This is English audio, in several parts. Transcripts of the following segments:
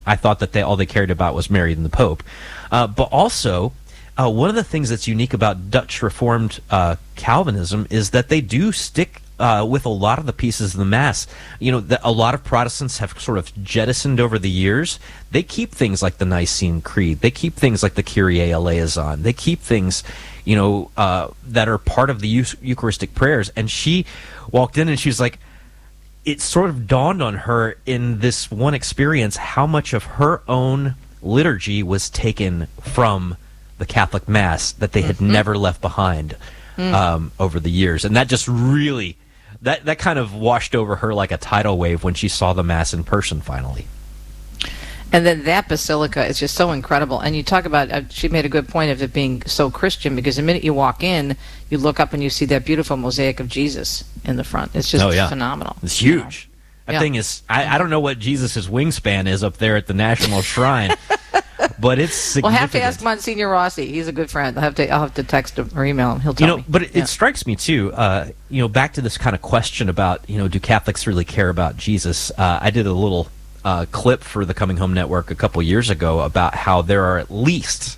I thought that all they cared about was Mary and the Pope. But also, one of the things that's unique about Dutch Reformed Calvinism is that they do stick with a lot of the pieces of the Mass. You know, a lot of Protestants have sort of jettisoned over the years. They keep things like the Nicene Creed. They keep things like the Kyrie eleison. They keep things, you know, that are part of the Eucharistic prayers. And she walked in and she was like, it sort of dawned on her in this one experience how much of her own liturgy was taken from the Catholic Mass that they had never left behind over the years. And that just really, that kind of washed over her like a tidal wave when she saw the Mass in person finally. And then that basilica is just so incredible. And you talk about, she made a good point of it being so Christian, because the minute you walk in, you look up and you see that beautiful mosaic of Jesus in the front. It's just phenomenal. It's huge. That thing is, I don't know what Jesus' wingspan is up there at the National Shrine, but it's significant. We'll have to ask Monsignor Rossi. He's a good friend. I'll have to text him or email him. He'll tell me. But it strikes me, too, back to this kind of question about, do Catholics really care about Jesus? I did a little clip for the Coming Home Network a couple years ago about how there are at least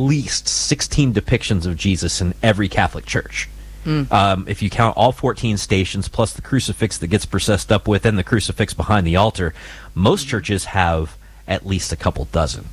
16 depictions of Jesus in every Catholic church. If you count all 14 stations plus the crucifix that gets processed up with and the crucifix behind the altar, most churches have at least a couple dozen.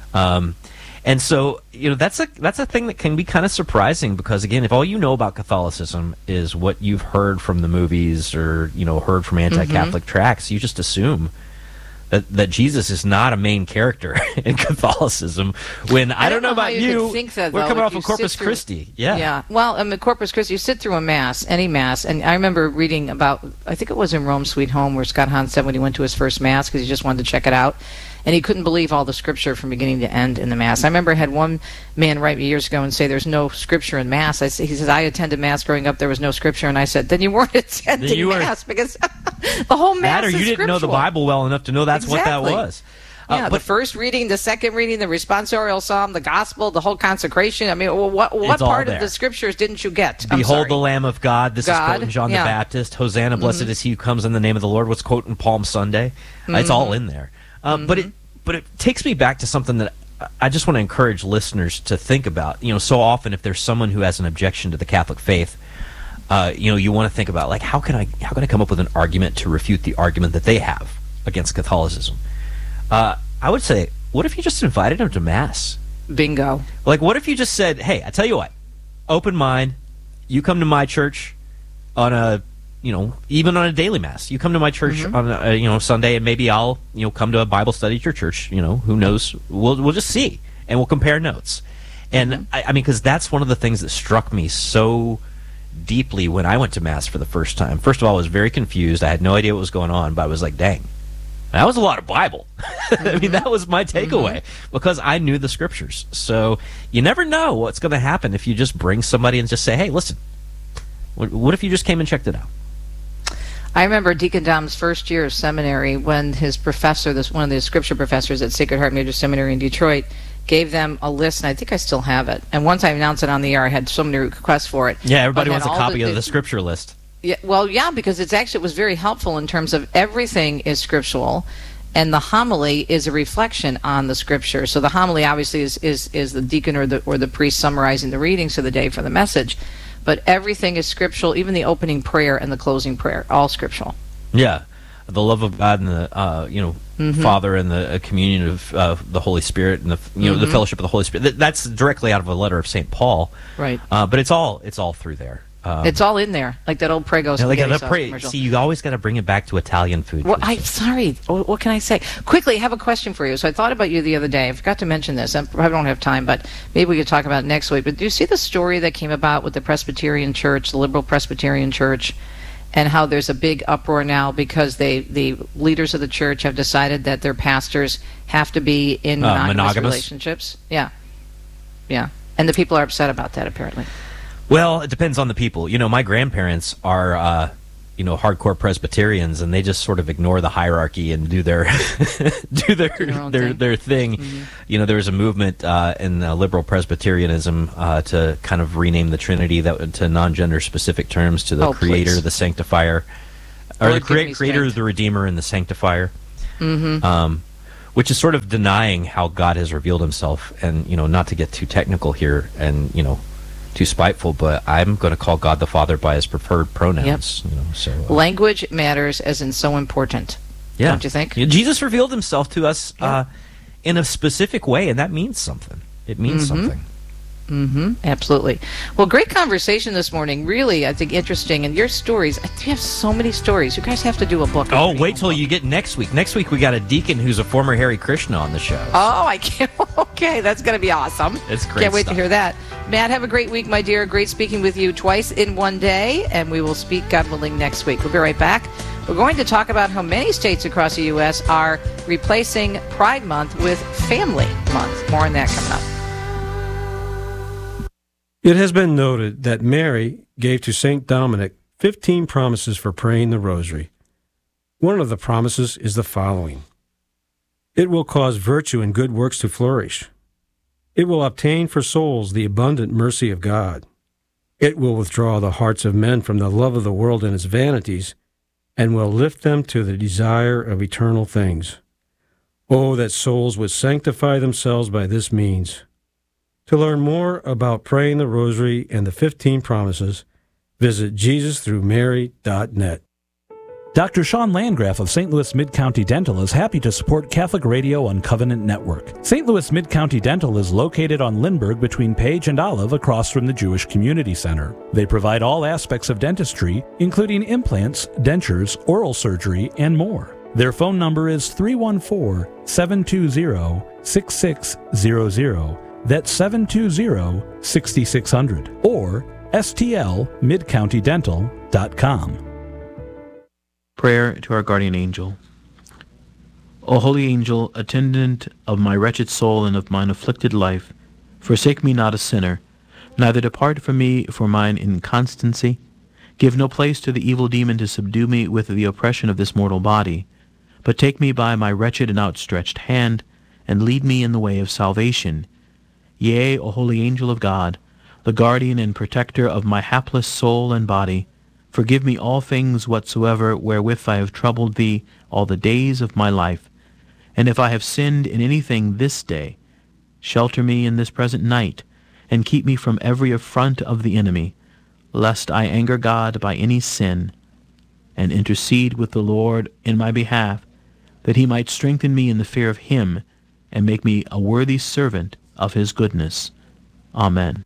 And so, that's a thing that can be kind of surprising, because again, if all you know about Catholicism is what you've heard from the movies or heard from anti-Catholic tracts, you just assume that Jesus is not a main character in Catholicism. When I don't know about you, think that, we're coming off of Corpus Christi. Yeah. Well, Corpus Christi, you sit through a Mass, any Mass, and I remember reading about, I think it was in Rome, Sweet Home, where Scott Hahn said when he went to his first Mass, because he just wanted to check it out, and he couldn't believe all the Scripture from beginning to end in the Mass. I remember I had one man write me years ago and say there's no Scripture in Mass. He says, I attended Mass growing up, there was no Scripture, and I said, then you weren't attending Mass, because the whole Mass is you didn't know the Bible well enough to know that's what that was. But the first reading, the second reading, the responsorial psalm, the gospel, the whole consecration. I mean, what part of the Scriptures didn't you get? Behold the Lamb of God. This is quoting John the Baptist. Hosanna, blessed is he who comes in the name of the Lord. What's quoting Palm Sunday? It's all in there. But it takes me back to something that I just want to encourage listeners to think about. So often if there's someone who has an objection to the Catholic faith, you want to think about, like, how can I come up with an argument to refute the argument that they have against Catholicism? I would say, what if you just invited them to Mass? Bingo. Like, what if you just said, hey, I tell you what, open mind, you come to my church on a, even on a daily Mass. You come to my church on a, Sunday, and maybe I'll, come to a Bible study at your church. Who knows? We'll just see, and we'll compare notes. And I mean, because that's one of the things that struck me so deeply when I went to Mass for the first time. First of all, I was very confused. I had no idea what was going on, but I was like, dang, that was a lot of Bible. I mean, that was my takeaway, because I knew the Scriptures. So you never know what's going to happen if you just bring somebody and just say, hey, listen, what if you just came and checked it out? I remember Deacon Dom's first year of seminary when his professor, one of the Scripture professors at Sacred Heart Major Seminary in Detroit, gave them a list, and I think I still have it. And once I announced it on the air, I had so many requests for it. Yeah, everybody wants a copy of the Scripture list. Yeah, well, yeah, because it was very helpful in terms of everything is scriptural, and the homily is a reflection on the Scripture. So the homily obviously is the deacon or the priest summarizing the readings of the day for the message, but everything is scriptural, even the opening prayer and the closing prayer, all scriptural. Yeah, the love of God and the Father and the communion of the Holy Spirit and the the fellowship of the Holy Spirit. That's directly out of a letter of St. Paul. Right. But it's all through there. It's all in there, like that old Prego spaghetti sauce commercial. See, you always got to bring it back to Italian food. Well, I'm sorry. What can I say? Quickly, I have a question for you. So I thought about you the other day. I forgot to mention this. I probably don't have time, but maybe we could talk about it next week. But do you see the story that came about with the Presbyterian Church, the Liberal Presbyterian Church, and how there's a big uproar now because the leaders of the church have decided that their pastors have to be in monogamous relationships? Yeah. And the people are upset about that, apparently. Well, it depends on the people. My grandparents are, hardcore Presbyterians, and they just sort of ignore the hierarchy and do their their thing. There was a movement in liberal Presbyterianism to kind of rename the Trinity to non-gender specific terms to the Creator, the Sanctifier, or the Creator, the Redeemer, and the Sanctifier. which is sort of denying how God has revealed himself. And, not to get too technical here and, too spiteful, but I'm going to call God the Father by his preferred pronouns. Yep. Language matters, as in so important. Yeah. Don't you think? Jesus revealed himself to us in a specific way, and that means something. It means something. Absolutely. Well, great conversation this morning. Really, I think interesting. And your stories, you have so many stories. You guys have to do a book. Oh, wait till you get next week. Next week we got a deacon who's a former Hare Krishna on the show. Oh, I can't. Okay, that's going to be awesome. It's great. Can't wait to hear that. Matt, have a great week, my dear. Great speaking with you twice in one day, and we will speak, God willing, next week. We'll be right back. We're going to talk about how many states across the U.S. are replacing Pride Month with Family Month. More on that coming up. It has been noted that Mary gave to St. Dominic 15 promises for praying the rosary. One of the promises is the following. It will cause virtue and good works to flourish. It will obtain for souls the abundant mercy of God. It will withdraw the hearts of men from the love of the world and its vanities, and will lift them to the desire of eternal things. Oh, that souls would sanctify themselves by this means. To learn more about praying the rosary and the 15 promises, visit JesusThroughMary.net. Dr. Sean Landgraf of St. Louis Mid-County Dental is happy to support Catholic Radio on Covenant Network. St. Louis Mid-County Dental is located on Lindbergh between Page and Olive across from the Jewish Community Center. They provide all aspects of dentistry, including implants, dentures, oral surgery, and more. Their phone number is 314-720-6600. That's 720-6600. Or stlmidcountydental.com. Prayer to our guardian angel. O holy angel, attendant of my wretched soul and of mine afflicted life, forsake me not a sinner, neither depart from me for mine inconstancy. Give no place to the evil demon to subdue me with the oppression of this mortal body, but take me by my wretched and outstretched hand, and lead me in the way of salvation. Yea, O holy angel of God, the guardian and protector of my hapless soul and body, forgive me all things whatsoever wherewith I have troubled thee all the days of my life. And if I have sinned in anything this day, shelter me in this present night, and keep me from every affront of the enemy, lest I anger God by any sin, and intercede with the Lord in my behalf, that he might strengthen me in the fear of him, and make me a worthy servant of his goodness. Amen.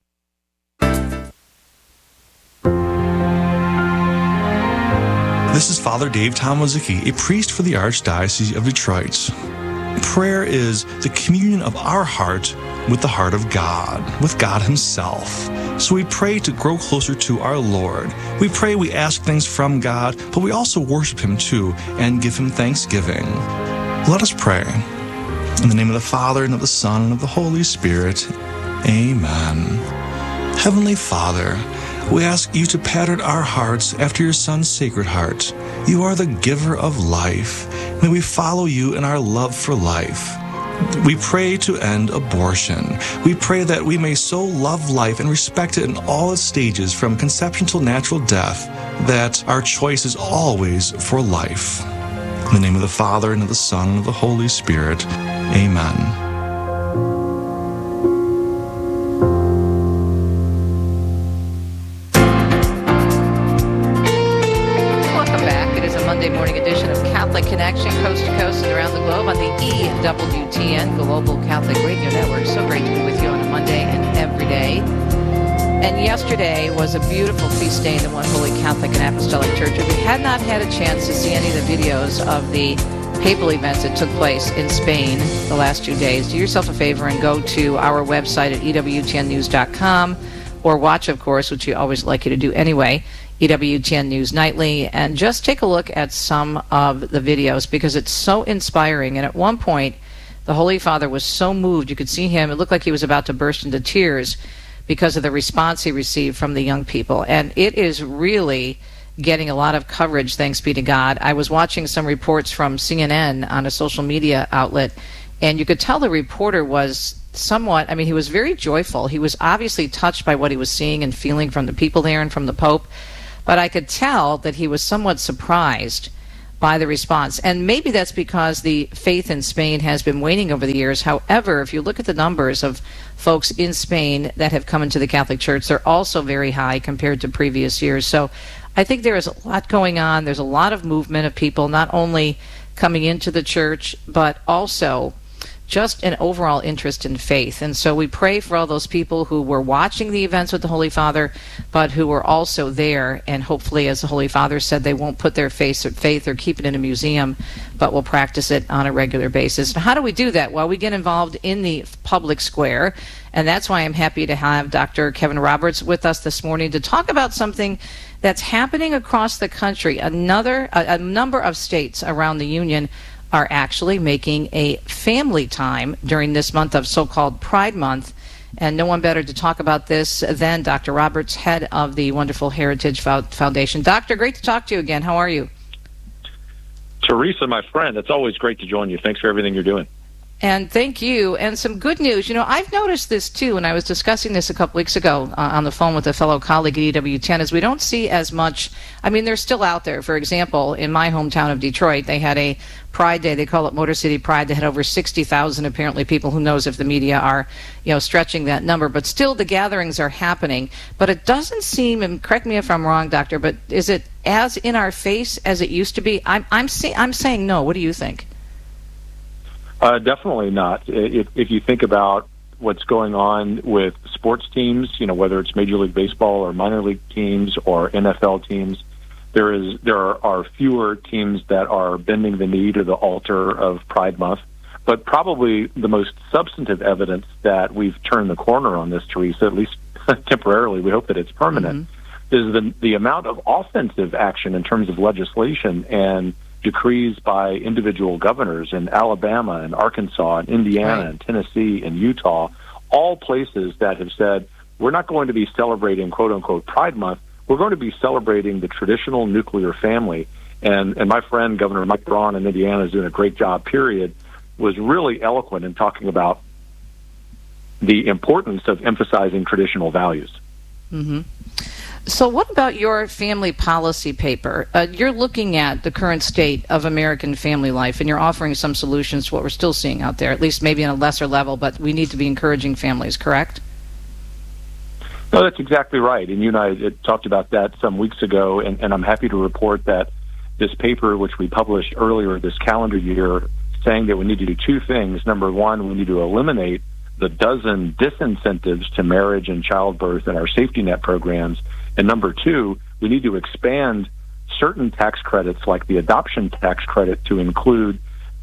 This is Father Dave Tomozicki, a priest for the Archdiocese of Detroit. Prayer is the communion of our heart with the heart of God, with God himself. So we pray to grow closer to our Lord. We pray, we ask things from God, but we also worship him too and give him thanksgiving. Let us pray. In the name of the Father, and of the Son, and of the Holy Spirit. Amen. Heavenly Father, we ask you to pattern our hearts after your Son's sacred heart. You are the giver of life. May we follow you in our love for life. We pray to end abortion. We pray that we may so love life and respect it in all its stages, from conception till natural death, that our choice is always for life. In the name of the Father, and of the Son, and of the Holy Spirit. Amen. Monday morning edition of Catholic Connection, coast to coast and around the globe on the EWTN Global Catholic Radio Network. So great to be with you on a Monday and every day. And yesterday was a beautiful feast day in the One Holy Catholic and Apostolic Church. If you had not had a chance to see any of the videos of the papal events that took place in Spain the last 2 days, do yourself a favor and go to our website at EWTNnews.com, or watch, of course, which we always like you to do anyway, EWTN News Nightly, and just take a look at some of the videos because it's so inspiring. And at one point, the Holy Father was so moved, you could see him, it looked like he was about to burst into tears because of the response he received from the young people. And it is really getting a lot of coverage, thanks be to God. I was watching some reports from CNN on a social media outlet, and you could tell the reporter was somewhat, he was very joyful. He was obviously touched by what he was seeing and feeling from the people there and from the Pope. But I could tell that he was somewhat surprised by the response. And maybe that's because the faith in Spain has been waning over the years. However, if you look at the numbers of folks in Spain that have come into the Catholic Church, they're also very high compared to previous years. So I think there is a lot going on. There's a lot of movement of people not only coming into the church, but also just an overall interest in faith. And so we pray for all those people who were watching the events with the Holy Father, but who were also there, and hopefully, as the Holy Father said, they won't put their faith or keep it in a museum, but will practice it on a regular basis. And how do we do that? Well, we get involved in the public square, and that's why I'm happy to have Dr. Kevin Roberts with us this morning to talk about something that's happening across the country. A number of states around the Union are actually making a family time during this month of so-called Pride Month. And no one better to talk about this than Dr. Roberts, head of the wonderful Heritage Foundation. Doctor, great to talk to you again. How are you? Teresa, my friend, it's always great to join you. Thanks for everything you're doing. And thank you. And some good news. You know, I've noticed this too, and I was discussing this a couple weeks ago on the phone with a fellow colleague at EWTN, is we don't see as much. I mean, they're still out there. For example, in my hometown of Detroit, they had a Pride Day. They call it Motor City Pride. They had over 60,000, apparently, people. Who knows if the media are, stretching that number. But still, the gatherings are happening. But it doesn't seem, and correct me if I'm wrong, Doctor, but is it as in our face as it used to be? I'm saying no. What do you think? Definitely not. If you think about what's going on with sports teams, whether it's Major League Baseball or minor league teams or NFL teams, there are fewer teams that are bending the knee to the altar of Pride Month. But probably the most substantive evidence that we've turned the corner on this, Teresa, at least temporarily, we hope that it's permanent, is the amount of offensive action in terms of legislation and decrees by individual governors in Alabama and Arkansas and Indiana and Tennessee and Utah, all places that have said, we're not going to be celebrating, quote-unquote, Pride Month. We're going to be celebrating the traditional nuclear family. And my friend, Governor Mike Braun in Indiana, is doing a great job, period, was really eloquent in talking about the importance of emphasizing traditional values. Mm-hmm. So what about your family policy paper? You're looking at the current state of American family life, and you're offering some solutions to what we're still seeing out there, at least maybe on a lesser level, but we need to be encouraging families, correct? No, that's exactly right. And you and I talked about that some weeks ago, and I'm happy to report that this paper, which we published earlier this calendar year, saying that we need to do two things. Number one, we need to eliminate the dozen disincentives to marriage and childbirth in our safety net programs. And number two, we need to expand certain tax credits like the adoption tax credit to include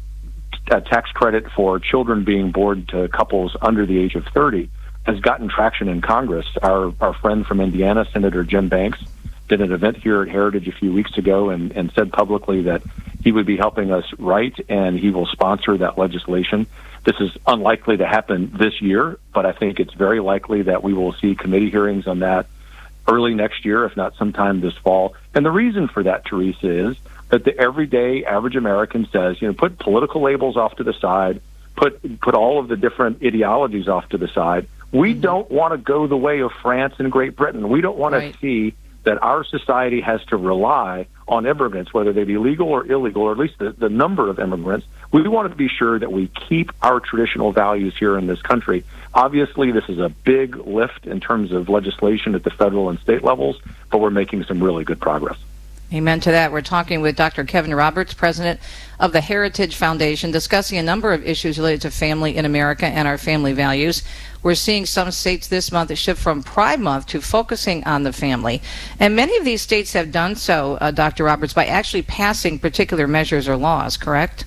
a tax credit for children being born to couples under the age of 30 has gotten traction in Congress. Our friend from Indiana, Senator Jim Banks, did an event here at Heritage a few weeks ago and said publicly that he would be helping us write and he will sponsor that legislation. This is unlikely to happen this year, but I think it's very likely that we will see committee hearings on that early next year, if not sometime this fall. And the reason for that, Teresa, is that the everyday average American says, put political labels off to the side, put all of the different ideologies off to the side. We don't want to go the way of France and Great Britain. We don't want to see that our society has to rely on immigrants, whether they be legal or illegal, or at least the number of immigrants. We want to be sure that we keep our traditional values here in this country. Obviously, this is a big lift in terms of legislation at the federal and state levels, but we're making some really good progress. Amen to that. We're talking with Dr. Kevin Roberts, president of the Heritage Foundation, discussing a number of issues related to family in America and our family values. We're seeing some states this month shift from Pride Month to focusing on the family. And many of these states have done so, Dr. Roberts, by actually passing particular measures or laws, correct?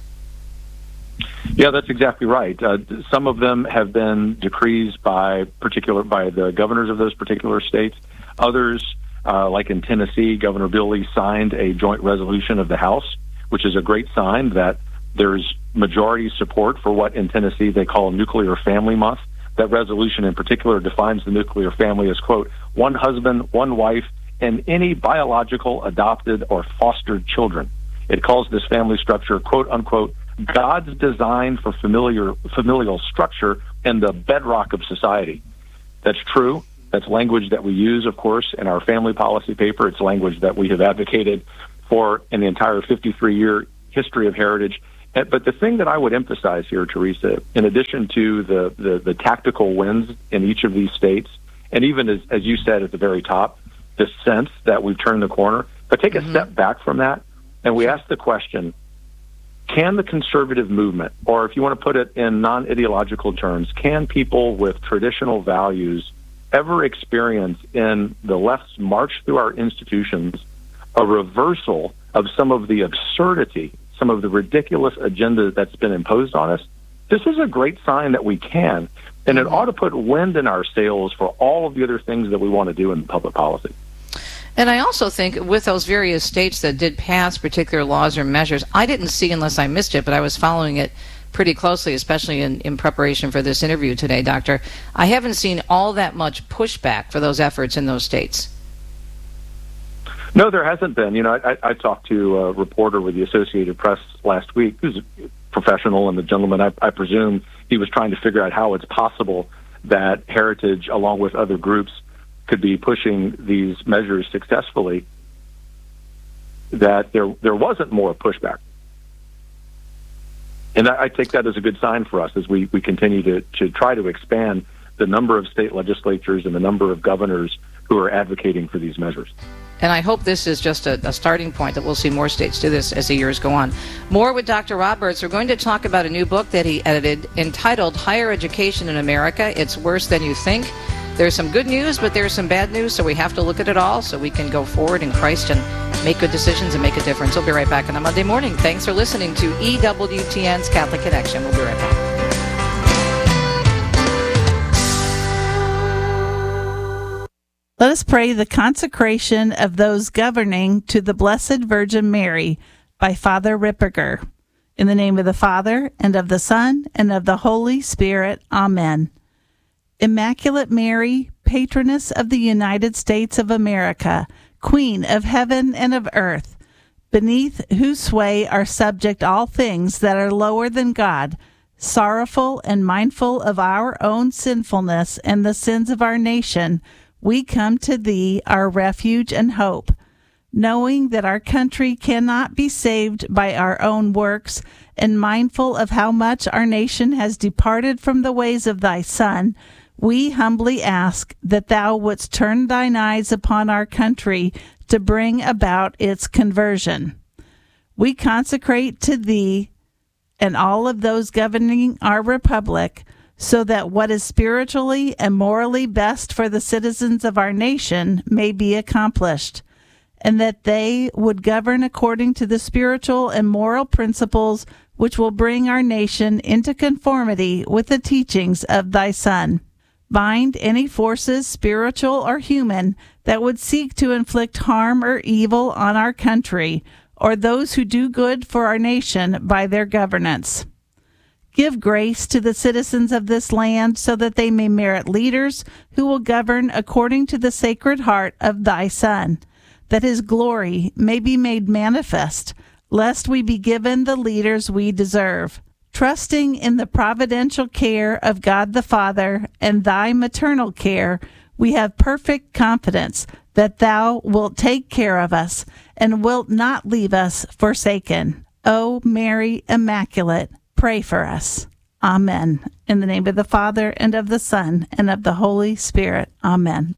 Yeah, that's exactly right. Some of them have been decrees by the governors of those particular states. Others, like in Tennessee, Governor Bill Lee signed a joint resolution of the House, which is a great sign that there's majority support for what in Tennessee they call Nuclear Family Month. That resolution in particular defines the nuclear family as, quote, one husband, one wife, and any biological, adopted, or fostered children. It calls this family structure, quote, unquote, God's design for familial structure and the bedrock of society. That's true. That's language that we use, of course, in our family policy paper. It's language that we have advocated in the entire 53-year history of Heritage. But the thing that I would emphasize here, Teresa, in addition to the tactical wins in each of these states, and even as you said at the very top, the sense that we've turned the corner, but take a step back from that, and we ask the question, can the conservative movement, or if you want to put it in non-ideological terms, can people with traditional values ever experience in the left's march through our institutions a reversal of some of the absurdity, some of the ridiculous agenda that's been imposed on us? This is a great sign that we can, and it ought to put wind in our sails for all of the other things that we want to do in public policy. And I also think with those various states that did pass particular laws or measures, I didn't see, unless I missed it, but I was following it pretty closely, especially in preparation for this interview today, Doctor. I haven't seen all that much pushback for those efforts in those states. No, there hasn't been. You know, I talked to a reporter with the Associated Press last week who's a professional, and the gentleman, I presume, he was trying to figure out how it's possible that Heritage, along with other groups, could be pushing these measures successfully, that there wasn't more pushback. And I take that as a good sign for us as we continue to try to expand the number of state legislatures and the number of governors who are advocating for these measures. And I hope this is just a starting point, that we'll see more states do this as the years go on. More with Dr. Roberts. We're going to talk about a new book that he edited entitled Higher Education in America, It's Worse Than You Think. There's some good news, but there's some bad news, so we have to look at it all so we can go forward in Christ and make good decisions and make a difference. We'll be right back on a Monday morning. Thanks for listening to EWTN's Catholic Connection. We'll be right back. Let us pray the consecration of those governing to the Blessed Virgin Mary by Father Ripperger. In the name of the Father, and of the Son, and of the Holy Spirit. Amen. Immaculate Mary, patroness of the United States of America, Queen of heaven and of earth, beneath whose sway are subject all things that are lower than God, sorrowful and mindful of our own sinfulness and the sins of our nation, we come to thee, our refuge and hope, knowing that our country cannot be saved by our own works, and mindful of how much our nation has departed from the ways of thy Son, we humbly ask that thou wouldst turn thine eyes upon our country to bring about its conversion. We consecrate to thee and all of those governing our republic, so that what is spiritually and morally best for the citizens of our nation may be accomplished, and that they would govern according to the spiritual and moral principles which will bring our nation into conformity with the teachings of thy Son. Bind any forces, spiritual or human, that would seek to inflict harm or evil on our country, or those who do good for our nation by their governance. Give grace to the citizens of this land so that they may merit leaders who will govern according to the Sacred Heart of thy Son, that his glory may be made manifest, lest we be given the leaders we deserve. Trusting in the providential care of God the Father and thy maternal care, we have perfect confidence that thou wilt take care of us and wilt not leave us forsaken. O Mary Immaculate, pray for us. Amen. In the name of the Father, and of the Son, and of the Holy Spirit. Amen.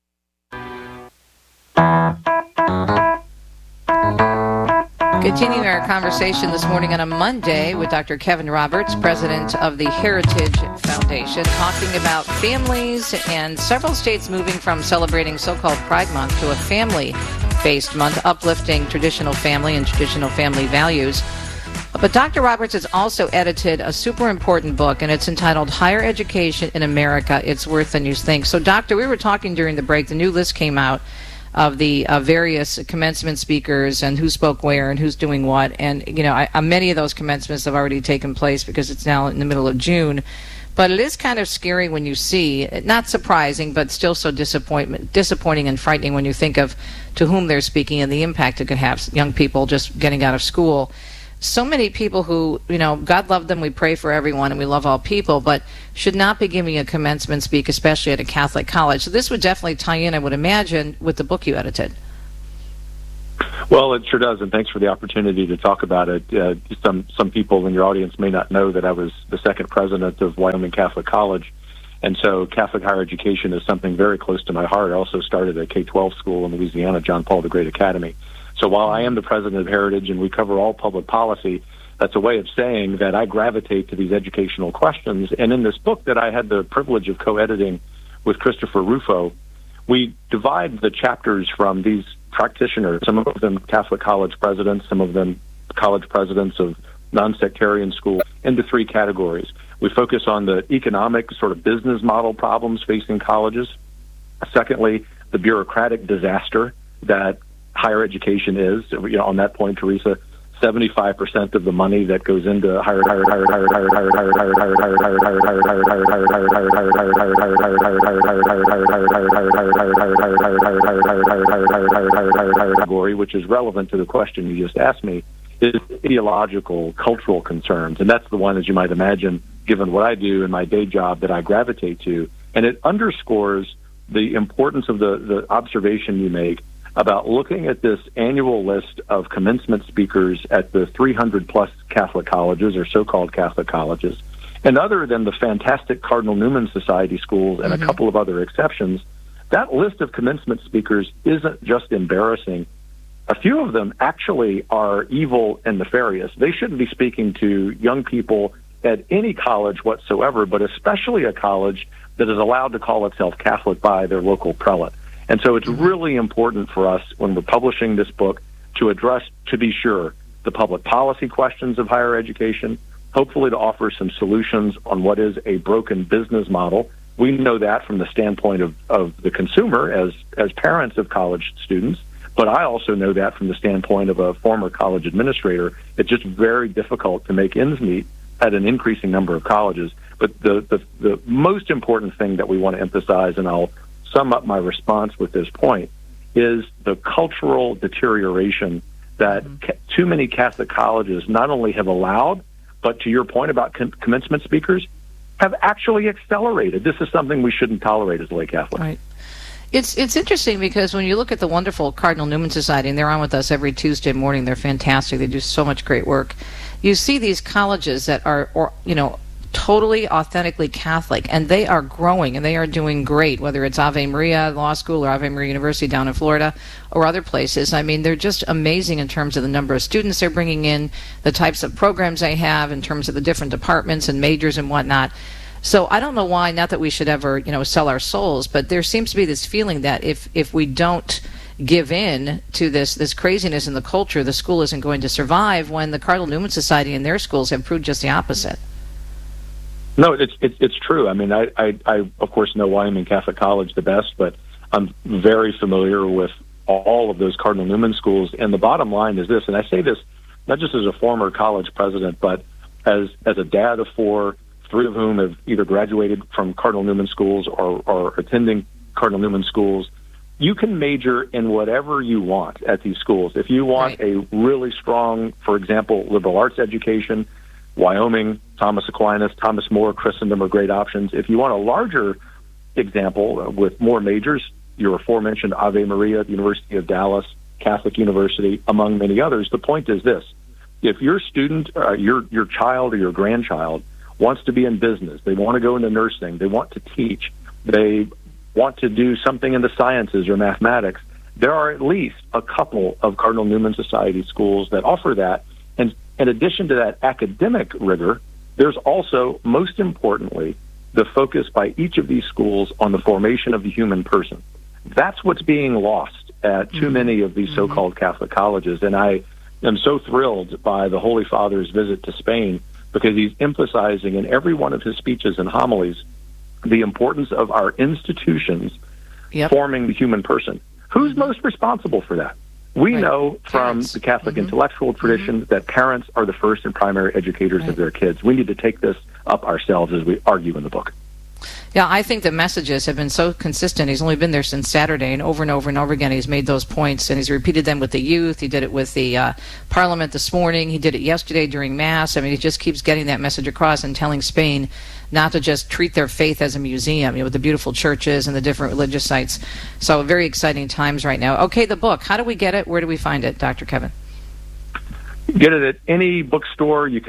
Continuing our conversation this morning on a Monday with Dr. Kevin Roberts, president of the Heritage Foundation, talking about families and several states moving from celebrating so-called Pride Month to a family-based month, uplifting traditional family and traditional family values. But Dr. Roberts has also edited a super important book, and it's entitled Higher Education in America, It's Worse Than You Think. So, Doctor, we were talking during the break, the new list came out of the various commencement speakers and who spoke where and who's doing what. And, you know, many of those commencements have already taken place because it's now in the middle of June. But it is kind of scary when you see, not surprising, but still so disappointing and frightening when you think of to whom they're speaking and the impact it could have, young people just getting out of school. So many people who, you know, God love them, we pray for everyone, and we love all people, but should not be giving a commencement speak, especially at a Catholic college. So this would definitely tie in, I would imagine, with the book you edited. Well, it sure does, and thanks for the opportunity to talk about it. Some people in your audience may not know that I was the second president of Wyoming Catholic College, and so Catholic higher education is something very close to my heart. I also started a K-12 school in Louisiana, John Paul the Great Academy. So while I am the president of Heritage and we cover all public policy, that's a way of saying that I gravitate to these educational questions. And in this book that I had the privilege of co-editing with Christopher Rufo, we divide the chapters from these practitioners, some of them Catholic college presidents, some of them college presidents of non-sectarian schools, into three categories. We focus on the economic sort of business model problems facing colleges. Secondly, the bureaucratic disaster that higher education is. On that point, Teresa, 75% of the money that goes into higher category, which is relevant to the question you just asked me, is ideological, cultural concerns. And that's the one, as you might imagine, given what I do in my day job, that I gravitate to. And it underscores the importance of the observation you make about looking at this annual list of commencement speakers at the 300-plus Catholic colleges, or so-called Catholic colleges. And other than the fantastic Cardinal Newman Society schools and a couple of other exceptions, that list of commencement speakers isn't just embarrassing. A few of them actually are evil and nefarious. They shouldn't be speaking to young people at any college whatsoever, but especially a college that is allowed to call itself Catholic by their local prelate. And so it's really important for us, when we're publishing this book, to address, to be sure, the public policy questions of higher education, hopefully to offer some solutions on what is a broken business model. We know that from the standpoint of the consumer as parents of college students, but I also know that from the standpoint of a former college administrator. It's just very difficult to make ends meet at an increasing number of colleges. But the most important thing that we want to emphasize, and I'll sum up my response with this point, is the cultural deterioration that too many Catholic colleges not only have allowed, but to your point about commencement speakers, have actually accelerated. This is something we shouldn't tolerate as lay Catholics. Right. It's interesting because when you look at the wonderful Cardinal Newman Society, and they're on with us every Tuesday morning, they're fantastic. They do so much great work. You see these colleges that are, totally authentically Catholic, and they are growing and they are doing great, whether it's Ave Maria Law School or Ave Maria University down in Florida or other places. I mean, they're just amazing in terms of the number of students they're bringing in, the types of programs they have in terms of the different departments and majors and whatnot. So I don't know why, not that we should ever, sell our souls, but there seems to be this feeling that if we don't give in to this craziness in the culture, the school isn't going to survive, when the Cardinal Newman Society and their schools have proved just the opposite. No, it's true. I mean, I of course know Wyoming Catholic College the best, but I'm very familiar with all of those Cardinal Newman schools. And the bottom line is this, and I say this not just as a former college president, but as a dad of four, three of whom have either graduated from Cardinal Newman schools or attending Cardinal Newman schools. You can major in whatever you want at these schools. If you want a really strong, for example, liberal arts education, Wyoming, Thomas Aquinas, Thomas More, Christendom are great options. If you want a larger example with more majors, your aforementioned Ave Maria, the University of Dallas, Catholic University, among many others. The point is this: if your student, your child or your grandchild wants to be in business, they want to go into nursing, they want to teach, they want to do something in the sciences or mathematics, there are at least a couple of Cardinal Newman Society schools that offer that. And in addition to that academic rigor, there's also, most importantly, the focus by each of these schools on the formation of the human person. That's what's being lost at too many of these so-called Catholic colleges. And I am so thrilled by the Holy Father's visit to Spain, because he's emphasizing in every one of his speeches and homilies the importance of our institutions forming the human person. Who's most responsible for that? We know from the Catholic intellectual tradition that parents are the first and primary educators of their kids. We need to take this up ourselves, as we argue in the book. Yeah, I think the messages have been so consistent. He's only been there since Saturday, and over and over again, he's made those points, and he's repeated them with the youth. He did it with the Parliament this morning. He did it yesterday during Mass. I mean, he just keeps getting that message across and telling Spain not to just treat their faith as a museum, with the beautiful churches and the different religious sites. So very exciting times right now. Okay, the book. How do we get it? Where do we find it, Dr. Kevin? Get it at any bookstore. You